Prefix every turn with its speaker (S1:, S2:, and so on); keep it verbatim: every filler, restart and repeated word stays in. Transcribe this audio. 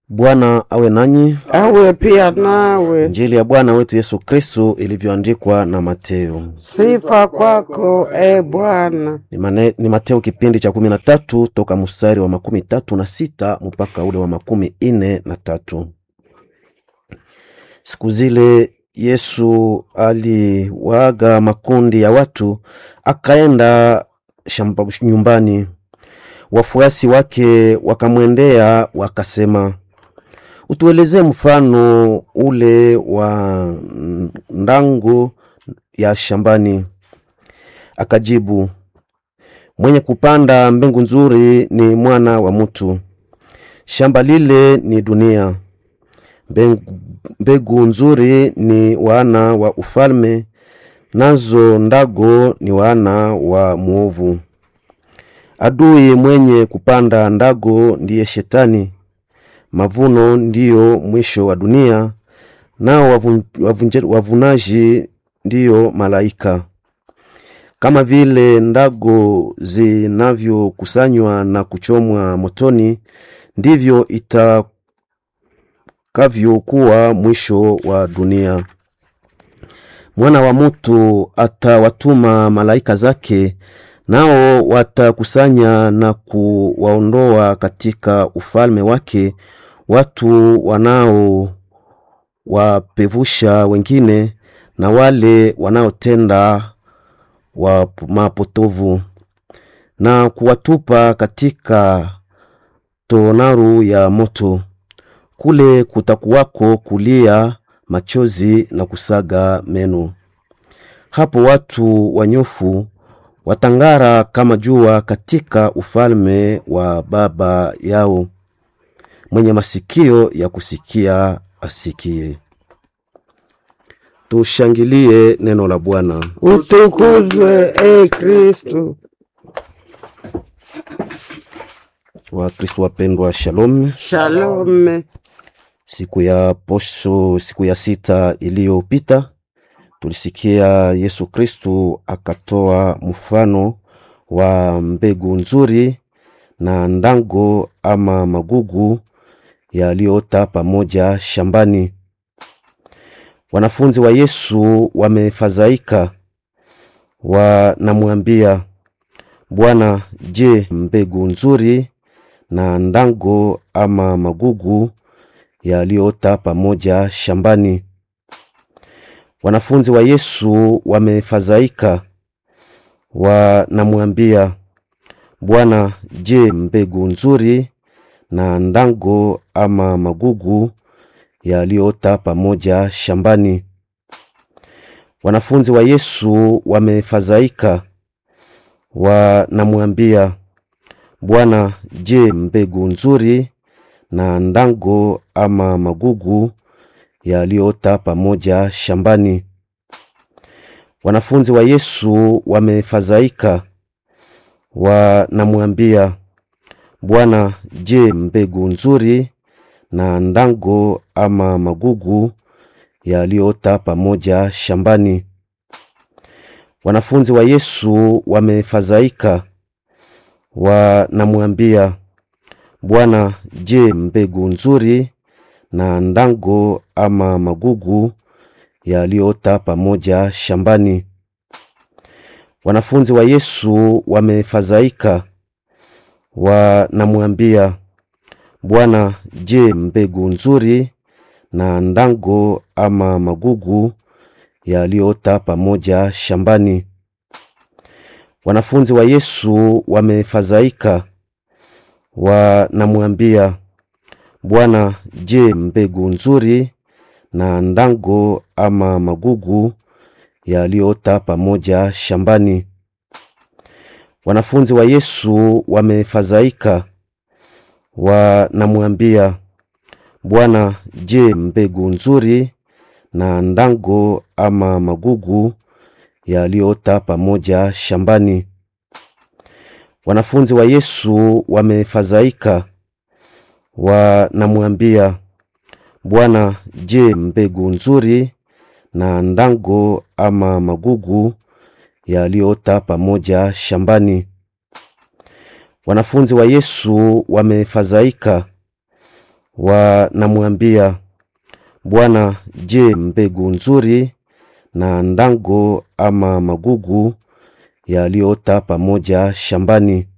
S1: Bwana awe nanyi.
S2: Awe pia nawe.
S1: Injili ya Bwana wetu Yesu Kristo ilivyoandikwa na Mateo.
S2: Sifa kwako e Bwana.
S1: Ni, mane, ni Mateo kipindi cha kumi na tatu toka mstari wa makumi tatu na sita mpaka ule wa makumi ine na tatu. Siku zile Yesu aliwaaga makundi ya watu, akaenda shamba nyumbani. Wafuasi wake wakamwendea wakasema, utueleze mfano ule wa ndangu ya shambani. Akajibu, mwenye kupanda mbegu nzuri ni mwana wa mtu. Shamba lile ni dunia. Mbegu nzuri ni wana wa ufalme, nazo ndago ni wana wa muovu. Adui mwenye kupanda ndago ndiye Shetani. Mavuno ndiyo mwisho wa dunia, nao wavun, wavunaji ndiyo malaika. Kama vile ndago zinavyokusanywa na kuchomwa motoni, ndivyo itakavyokuwa mwisho wa dunia. Mwana wa mtu atawatuma malaika zake, nao watakusanya na kuwaondoa katika ufalme wake watu wanao wapevusha wengine na wale wanaotenda wa mapotovu, na kuwatupa katika tonaru ya moto. Kule kutakuwako kulia machozi na kusaga meno. Hapo watu wanyofu watangara kama jua katika ufalme wa Baba yao. Mwenye masikio ya kusikia asikie. Tushangilie neno la Bwana.
S2: Utukuzwe e Kristo.
S1: Wa Kristo wapendwa, shalom.
S2: Shalom.
S1: Siku ya posho, siku ya sita iliyopita, tulisikia Yesu Kristo akatoa mfano wa mbegu nzuri na ndango ama magugu yaliyoota pamoja shambani. Wanafunzi wa Yesu wamefadhaika, wanamwambia, Bwana, je, mbegu nzuri na ndango ama magugu yaliyoota pamoja shambani? Wanafunzi wa Yesu wamefadhaika, wanamwambia, Bwana, je, mbegu nzuri na ndango ama magugu yaliyoota pamoja shambani? Wanafunzi wa Yesu wamefadhaika, wanamwambia, Bwana, je, mbegu nzuri na ndango ama magugu yaliyoota pamoja shambani? Wanafunzi wa Yesu wamefadhaika, wanamwambia, Bwana, je, mbegu nzuri na ndango ama magugu yaliyoota pamoja shambani? Wanafunzi wa Yesu wamefadhaika, wanamwambia, Bwana, je, mbegu nzuri na ndango ama magugu yaliyoota pamoja shambani? Wanafunzi wa Yesu wamefadhaika, wanamwambia, Bwana, je, mbegu nzuri na ndango ama magugu yaliyoota pamoja shambani? Wanafunzi wa Yesu wamefadhaika, wanamwambia, Bwana, je, mbegu nzuri na ndango ama magugu yaliyoota pamoja shambani? Wanafunzi wa Yesu wamefadhaika, wanamwambia, Bwana, je, mbegu nzuri na ndango ama magugu yaliyoota pamoja shambani? Wanafunzi wa Yesu wamefadhaika, wanamwambia, Bwana, je, mbegu nzuri na ndango ama magugu yaliyoota pamoja shambani? Wanafunzi wa Yesu wamefadhaika, wanamwambia, Bwana, je, mbegu nzuri na ndango ama magugu yaliyoota pamoja shambani?